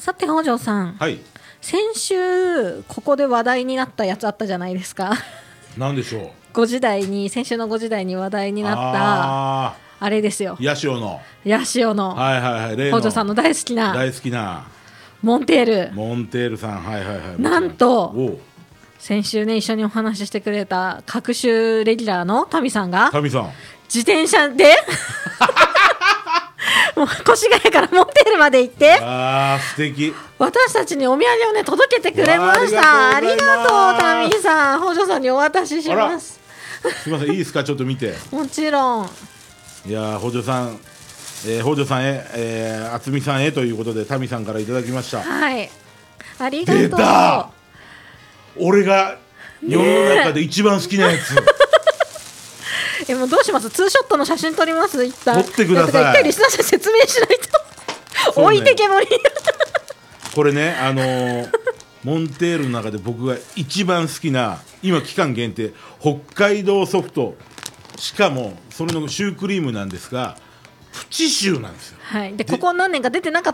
さて北条さん、 はい。 先週ここで話題になったやつあったじゃないですか。 なんでしょう。 先週の5時台に話題になったあれですよ。 ヤシオの。 ヤシオの、 はいはいはい。例の北条さんの大好きな大好きなモンテール。 モンテールさん。はいはいはい。 なんとお先週ね一緒にお話ししてくれた各種レギュラーのタミさんがタミさん。 自転車でもう越谷からモンテールまで行ってあー素敵。 私たちにお土産をね届けてくれました。ありがとうタミさん。北条さんにお渡しします。 すみません、いいですか、ちょっと見て。 もちろん。 いやー、北条さん、北条さんへ、渥美さんへということでタミさんからいただきました。 はい、ありがとう。 出た、俺が世の中で一番好きなやつ、 もうどうします？ツーショットの写真撮ります？一旦撮ってください。 一回リスナーさん説明しないと、 ね、 置いてけぼりこれね、モンテールの中で僕が一番好きな、今期間限定北海道ソフト、しかもそれのシュークリームなんですがプチシューなんですよ。 はい、でここ何年か出てなかっ